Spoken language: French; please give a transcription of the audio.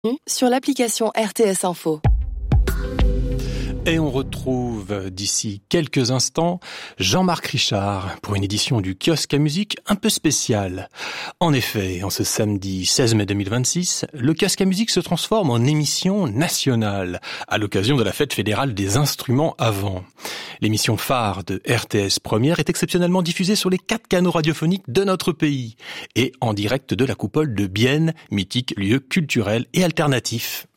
sur l'application RTS Info. Et on retrouve d'ici quelques instants Jean-Marc Richard pour une édition du Kiosque à musique un peu spéciale. En effet, en ce samedi 16 mai 2026, le Kiosque à musique se transforme en émission nationale à l'occasion de la fête fédérale des instruments à vent. L'émission phare de RTS Première est exceptionnellement diffusée sur les 4 canaux radiophoniques de notre pays et en direct de la coupole de Bienne, mythique lieu culturel et alternatif.